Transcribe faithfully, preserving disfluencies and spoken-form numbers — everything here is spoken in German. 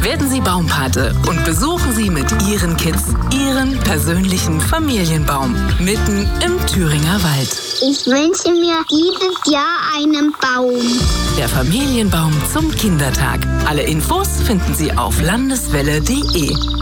Werden Sie Baumpate und besuchen Sie mit Ihren Kids Ihren persönlichen Familienbaum mitten im Thüringer Wald. Ich wünsche mir dieses Jahr einen Baum. Der Familienbaum zum Kindertag. Alle Infos finden Sie auf landeswelle punkt de.